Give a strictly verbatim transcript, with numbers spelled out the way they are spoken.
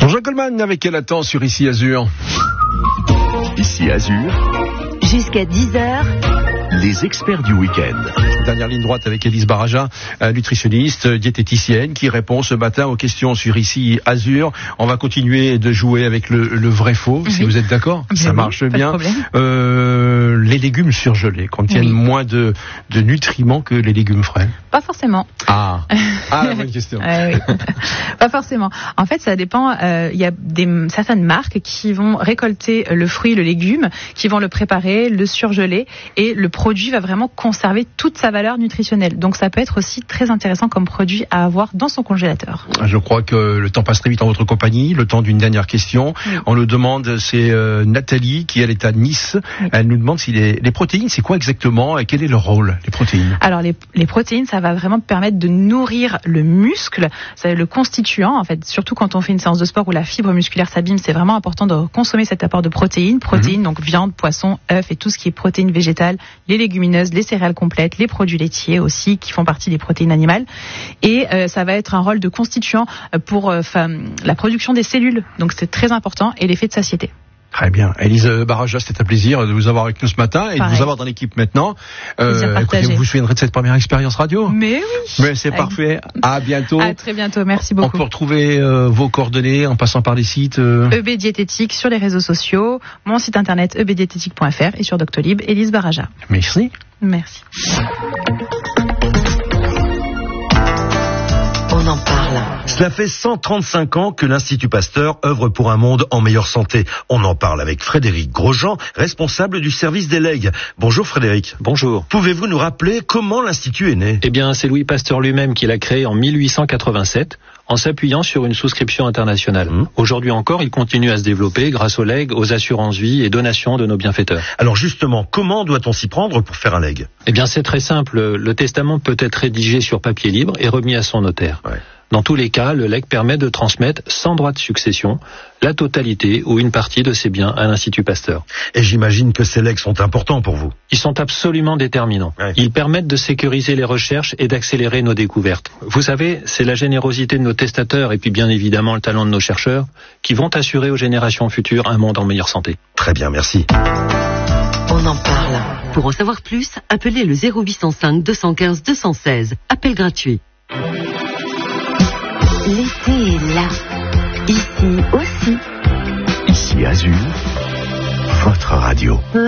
Jean-Jacques Goldman avec Elle attend sur Ici Azur. Ici Azur. Jusqu'à dix heures. Les experts du week-end. Dernière ligne droite avec Élise Baraja, nutritionniste, diététicienne, qui répond ce matin aux questions sur Ici Azur. On va continuer de jouer avec le, le vrai faux, oui. Si vous êtes d'accord. Mais ça oui, marche pas bien. de problème. Euh, les légumes surgelés contiennent oui. moins de, de nutriments que les légumes frais. Pas forcément. Ah, ah la bonne question. euh, oui. Pas forcément. En fait, ça dépend. Il euh, y a des, certaines marques qui vont récolter le fruit, le légume, qui vont le préparer, le surgeler, et le produit va vraiment conserver toute sa valeur nutritionnelle. Donc ça peut être aussi très intéressant comme produit à avoir dans son congélateur. Je crois que le temps passe très vite en votre compagnie. Le temps d'une dernière question. Oui. On le demande, c'est euh, Nathalie qui elle est à Nice. Oui. Elle nous demande si les, les protéines, c'est quoi exactement et quel est leur rôle, les protéines? Alors les, les protéines, ça va vraiment permettre de nourrir le muscle, c'est le constituant en fait. Surtout quand on fait une séance de sport où la fibre musculaire s'abîme, c'est vraiment important de consommer cet apport de protéines. Protéines, mmh. donc viande, poisson, œufs et tout ce qui est protéines végétales, les légumineuses, les céréales complètes, les produits laitiers aussi qui font partie des protéines animales. Et euh, ça va être un rôle de constituant pour euh, la production des cellules. Donc c'est très important, et l'effet de satiété. Très bien. Élise Baraja, c'était un plaisir de vous avoir avec nous ce matin et Pareil. de vous avoir dans l'équipe maintenant. Euh, écoutez, vous vous souviendrez de cette première expérience radio? Mais oui. Mais c'est avec... parfait. À bientôt. À très bientôt. Merci beaucoup. On peut retrouver euh, vos coordonnées en passant par les sites euh... E B Diététique sur les réseaux sociaux, mon site internet e b diététique point f r et sur Doctolib, Élise Baraja. Merci. Merci. On en parle. Cela fait cent trente-cinq ans que l'Institut Pasteur œuvre pour un monde en meilleure santé. On en parle avec Frédéric Grosjean, responsable du service des legs. Bonjour Frédéric. Bonjour. Pouvez-vous nous rappeler comment l'Institut est né? Eh bien, c'est Louis Pasteur lui-même qui l'a créé en mille huit cent quatre-vingt-sept, en s'appuyant sur une souscription internationale. Mmh. Aujourd'hui encore, il continue à se développer grâce aux legs, aux assurances-vie et donations de nos bienfaiteurs. Alors justement, comment doit-on s'y prendre pour faire un leg? Eh bien, c'est très simple. Le testament peut être rédigé sur papier libre et remis à son notaire. Ouais. Dans tous les cas, le legs permet de transmettre sans droit de succession la totalité ou une partie de ses biens à l'Institut Pasteur. Et j'imagine que ces legs sont importants pour vous. Ils sont absolument déterminants. Ouais. Ils permettent de sécuriser les recherches et d'accélérer nos découvertes. Vous savez, c'est la générosité de nos testateurs et puis bien évidemment le talent de nos chercheurs qui vont assurer aux générations futures un monde en meilleure santé. Très bien, merci. On en parle. Pour en savoir plus, appelez le zéro huit cent cinq deux cent quinze deux cent seize. Appel gratuit. L'été est là. Ici aussi. Ici Azur, votre radio.